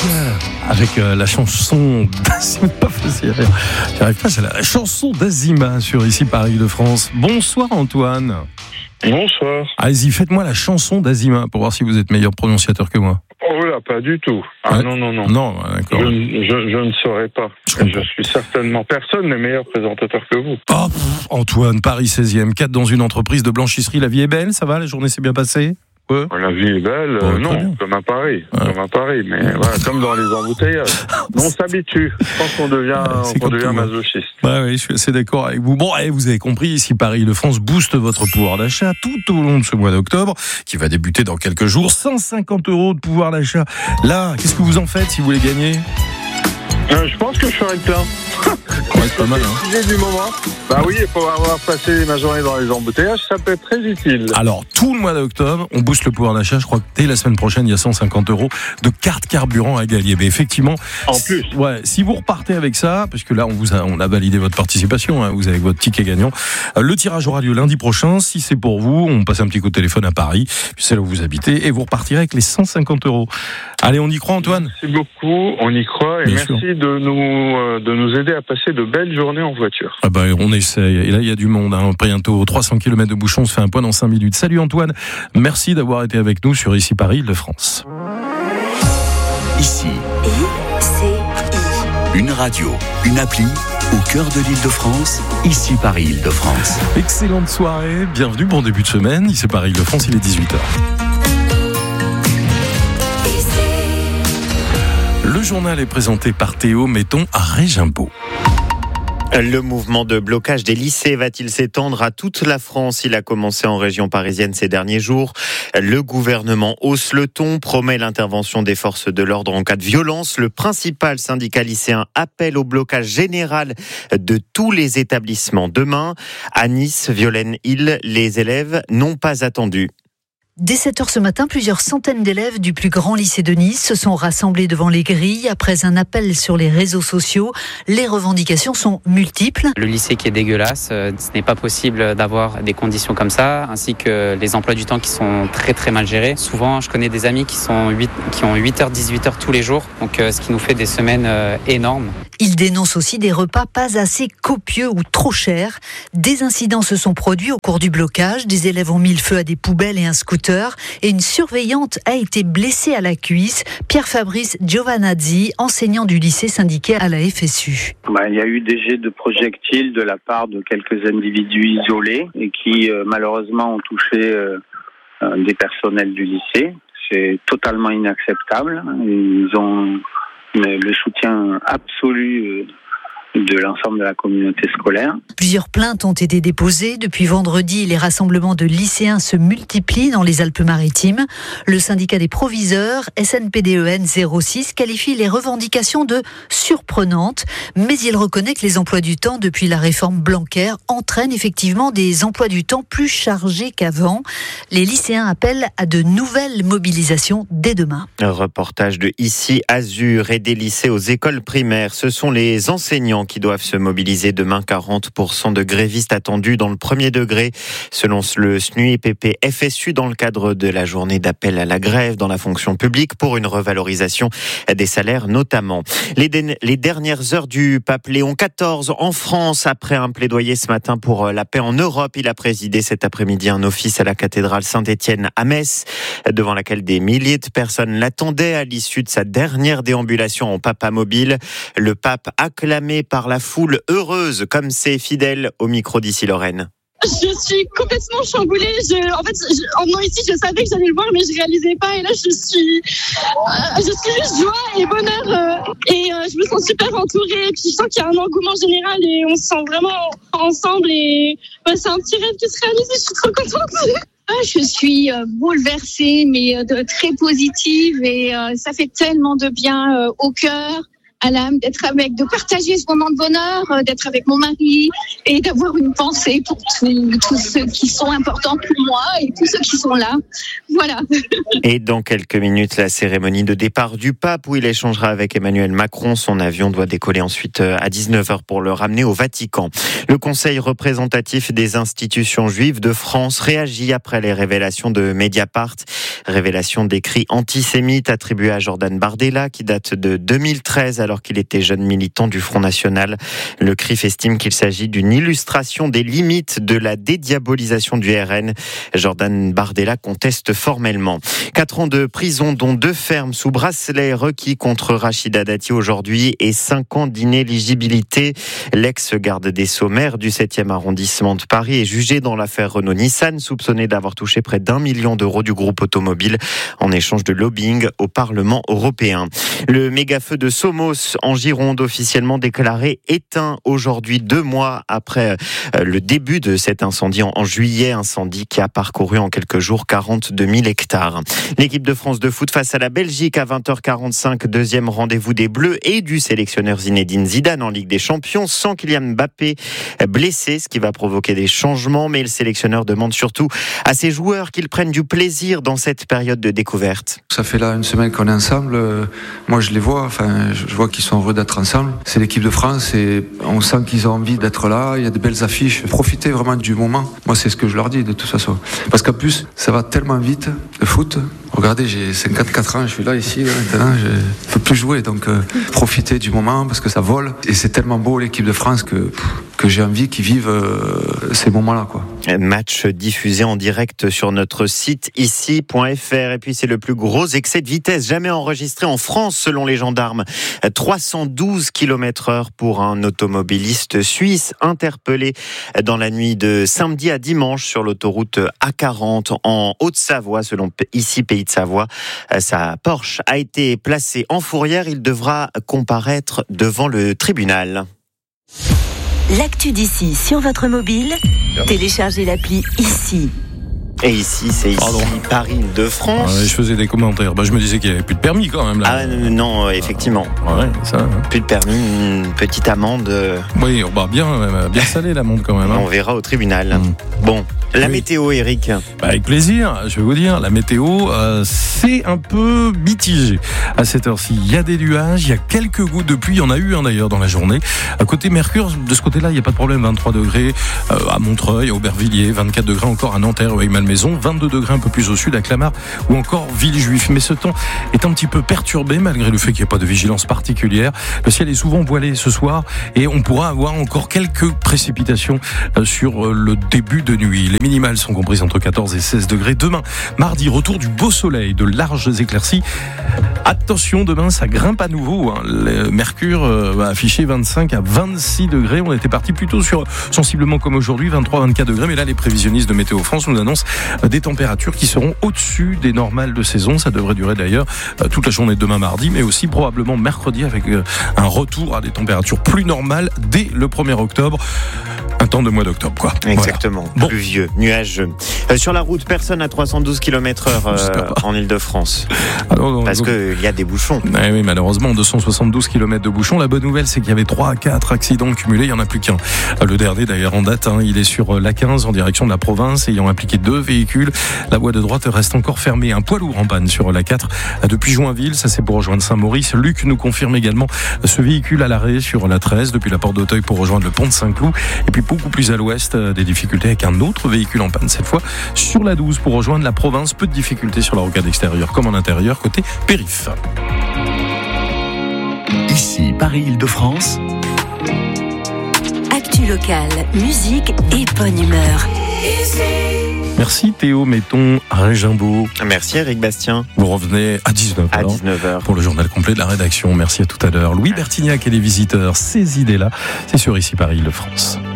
avec la chanson d'Azima. J'arrive pas, c'est la chanson d'Azima sur Ici Paris de France. Bonsoir Antoine. Bonsoir. Allez-y, faites-moi la chanson d'Azima pour voir si vous êtes meilleur prononciateur que moi. Oh là, pas du tout. Ah ouais. Non. Non, d'accord. Je ne saurais pas. Je suis certainement personne n'est meilleur présentateur que vous. Oh, Antoine, Paris 16e, 4 dans une entreprise de blanchisserie. La vie est belle, ça va? La journée s'est bien passée? Ouais. La vie est belle, non, comme à Paris, mais voilà, comme dans les embouteillages. On s'habitue. Je pense qu'on devient masochiste. Bah oui, je suis assez d'accord avec vous. Bon, vous avez compris, Ici Paris de France booste votre pouvoir d'achat tout au long de ce mois d'octobre, qui va débuter dans quelques jours. 150 € de pouvoir d'achat. Là, qu'est-ce que vous en faites si vous les gagnez? Je pense que je ferai le plein. C'est pas mal, hein. Sujet du moment. Bah oui, pour avoir passé ma journée dans les embouteillages, ça peut être très utile. Alors, tout le mois d'octobre, on booste le pouvoir d'achat. Je crois que dès la semaine prochaine, il y a 150 € de carte carburant à gagner. Mais effectivement, en plus, si vous repartez avec ça, parce que là, on a validé votre participation, hein, vous avez votre ticket gagnant. Le tirage aura lieu lundi prochain. Si c'est pour vous, on passe un petit coup de téléphone à Paris, puis c'est là où vous habitez, et vous repartirez avec les 150 €. Allez, on y croit, Antoine? Merci beaucoup, on y croit, et merci de nous aider à passer de belles journées en voiture. Ah bah, on essaye. Et là, il y a du monde, hein. Bientôt 300 km de bouchons, on se fait un point dans 5 minutes. Salut Antoine, merci d'avoir été avec nous sur Ici Paris de France. Ici, une radio, une appli au cœur de l'Île-de-France. Ici Paris Île-de-France. Excellente soirée, bienvenue, bon début de semaine. Ici Paris Île-de-France, il est 18h. Le journal est présenté par Théo Metton à Régimbault. Le mouvement de blocage des lycées va-t-il s'étendre à toute la France? Il a commencé en région parisienne ces derniers jours. Le gouvernement hausse le ton, promet l'intervention des forces de l'ordre en cas de violence. Le principal syndicat lycéen appelle au blocage général de tous les établissements demain. À Nice, Violaine-Île, les élèves n'ont pas attendu. Dès 7h ce matin, plusieurs centaines d'élèves du plus grand lycée de Nice se sont rassemblés devant les grilles après un appel sur les réseaux sociaux. Les revendications sont multiples. Le lycée qui est dégueulasse, ce n'est pas possible d'avoir des conditions comme ça, ainsi que les emplois du temps qui sont très très mal gérés. Souvent, je connais des amis qui ont 8h, 18h tous les jours, donc ce qui nous fait des semaines énormes. Ils dénoncent aussi des repas pas assez copieux ou trop chers. Des incidents se sont produits au cours du blocage. Des élèves ont mis le feu à des poubelles et un scooter. Et une surveillante a été blessée à la cuisse. Pierre-Fabrice Giovanazzi, enseignant du lycée syndiqué à la FSU. Il y a eu des jets de projectiles de la part de quelques individus isolés et qui malheureusement ont touché des personnels du lycée. C'est totalement inacceptable. Ils ont le soutien absolu de l'ensemble de la communauté scolaire. Plusieurs plaintes ont été déposées. Depuis vendredi, les rassemblements de lycéens se multiplient dans les Alpes-Maritimes. Le syndicat des proviseurs, SNPDEN 06, qualifie les revendications de surprenantes, mais il reconnaît que les emplois du temps depuis la réforme Blanquer entraînent effectivement des emplois du temps plus chargés qu'avant. Les lycéens appellent à de nouvelles mobilisations dès demain. Un reportage de Ici Azur et des lycées aux écoles primaires. Ce sont les enseignants qui doivent se mobiliser demain. 40% de grévistes attendus dans le premier degré, selon le SNUIPP FSU, dans le cadre de la journée d'appel à la grève dans la fonction publique pour une revalorisation des salaires notamment. Les dernières heures du pape Léon XIV en France, après un plaidoyer ce matin pour la paix en Europe. Il a présidé cet après-midi un office à la cathédrale Saint-Étienne à Metz, devant laquelle des milliers de personnes l'attendaient à l'issue de sa dernière déambulation en papamobile. Le pape acclamé par la foule, heureuse comme ses fidèles, au micro d'Ici Lorraine. Je suis complètement chamboulée. En venant ici, je savais que j'allais le voir, mais je réalisais pas. Et là, je suis juste joie et bonheur. Et je me sens super entourée. Et puis, je sens qu'il y a un engouement général et on se sent vraiment ensemble. Et c'est un petit rêve qui se réalise. Je suis trop contente. Je suis bouleversée, mais très positive. Et ça fait tellement de bien au cœur, à l'âme, de partager ce moment de bonheur, d'être avec mon mari et d'avoir une pensée pour tous ceux qui sont importants pour moi et tous ceux qui sont là. Voilà. Et dans quelques minutes, la cérémonie de départ du pape où il échangera avec Emmanuel Macron. Son avion doit décoller ensuite à 19h pour le ramener au Vatican. Le Conseil représentatif des institutions juives de France réagit après les révélations de Mediapart. Révélation d'écrits antisémites attribués à Jordan Bardella qui date de 2013 alors qu'il était jeune militant du Front National. Le CRIF estime qu'il s'agit d'une illustration des limites de la dédiabolisation du RN. Jordan Bardella conteste formellement. 4 ans de prison dont 2 fermes sous bracelet requis contre Rachida Dati aujourd'hui et 5 ans d'inéligibilité. L'ex-garde des Sceaux, maire du 7e arrondissement de Paris, est jugé dans l'affaire Renault-Nissan, soupçonné d'avoir touché près d'1 million d'euros du groupe automobile en échange de lobbying au Parlement européen. Le méga-feu de Somos en Gironde, officiellement déclaré éteint aujourd'hui, 2 mois après le début de cet incendie en juillet, incendie qui a parcouru en quelques jours 42 000 hectares. L'équipe de France de foot face à la Belgique à 20h45, deuxième rendez-vous des Bleus et du sélectionneur Zinedine Zidane en Ligue des Champions, sans Kylian Mbappé blessé, ce qui va provoquer des changements, mais le sélectionneur demande surtout à ses joueurs qu'ils prennent du plaisir dans cette période de découverte. Ça fait là une semaine qu'on est ensemble, moi je les vois, je vois qu'ils sont heureux d'être ensemble. C'est l'équipe de France et on sent qu'ils ont envie d'être là, il y a de belles affiches. Profitez vraiment du moment, moi c'est ce que je leur dis de toute façon. Parce qu'en plus, ça va tellement vite, le foot. Regardez, j'ai 54 ans, je suis là ici, maintenant je ne peux plus jouer, donc profitez du moment parce que ça vole. Et c'est tellement beau l'équipe de France que j'ai envie qu'ils vivent ces moments-là, quoi. Match diffusé en direct sur notre site ici.fr. Et puis c'est le plus gros excès de vitesse jamais enregistré en France selon les gendarmes. 312 km/h pour un automobiliste suisse interpellé dans la nuit de samedi à dimanche sur l'autoroute A40 en Haute-Savoie selon ici Pays de Savoie. Sa Porsche a été placée en fourrière. Il devra comparaître devant le tribunal. L'actu d'ici sur votre mobile, téléchargez l'appli ici. Et ici, c'est ici, Paris-Île-de-France. Je faisais des commentaires. Je me disais qu'il n'y avait plus de permis quand même. Là. Ah non, effectivement. Ouais, ça. Plus de permis, une petite amende. Oui, bien salée l'amende quand même. On verra au tribunal. Bon, la météo, Eric. Avec plaisir, je vais vous dire, la météo, c'est un peu mitigé à cette heure-ci. Il y a des nuages, il y a quelques gouttes de pluie. Il y en a eu d'ailleurs dans la journée. À côté Mercure, de ce côté-là, il n'y a pas de problème. 23 degrés à Montreuil, à Aubervilliers, 24 degrés encore à Nanterre, à Malmaison, 22 degrés un peu plus au sud à Clamart ou encore Villejuif. Mais ce temps est un petit peu perturbé malgré le fait qu'il n'y ait pas de vigilance particulière. Le ciel est souvent voilé ce soir et on pourra avoir encore quelques précipitations sur le début de nuit. Les minimales sont comprises entre 14 et 16 degrés. Demain, mardi, retour du beau soleil, de larges éclaircies. Attention, demain, ça grimpe à nouveau. Le mercure va afficher 25 à 26 degrés. On était parti plutôt sur, sensiblement comme aujourd'hui, 23-24 degrés. Mais là, les prévisionnistes de Météo France nous annoncent des températures qui seront au-dessus des normales de saison. Ça devrait durer d'ailleurs toute la journée de demain mardi, mais aussi probablement mercredi avec un retour à des températures plus normales dès le 1er octobre. Un temps de mois d'octobre, quoi. Exactement. Voilà. Pluvieux, nuageux. Sur la route, personne à 312 km/h en Ile-de-France. Parce qu'il y a des bouchons. Oui, malheureusement, 272 km de bouchons. La bonne nouvelle, c'est qu'il y avait 3 à 4 accidents cumulés. Il n'y en a plus qu'un. Le dernier, d'ailleurs, en date, il est sur l'A15 en direction de la province, ayant impliqué 2 véhicules. La voie de droite reste encore fermée. Un poids lourd en panne sur l'A4 depuis Joinville. Ça, c'est pour rejoindre Saint-Maurice. Luc nous confirme également ce véhicule à l'arrêt sur l'A13 depuis la porte d'Auteuil pour rejoindre le pont de Saint-Cloud. Et puis, beaucoup plus à l'ouest, des difficultés avec un autre véhicule en panne, cette fois sur la 12 pour rejoindre la province. Peu de difficultés sur la rocade extérieure comme en intérieur, côté périph'. Ici, Paris-Île-de-France. Actu locale, musique et bonne humeur. Merci Théo Metton, Régimbaud. Merci Eric Bastien. Vous revenez à 19h. À 19h. Pour le journal complet de la rédaction. Merci à tout à l'heure. Louis Bertignac et les visiteurs, ces idées-là, c'est sur Ici Paris-Île-de-France.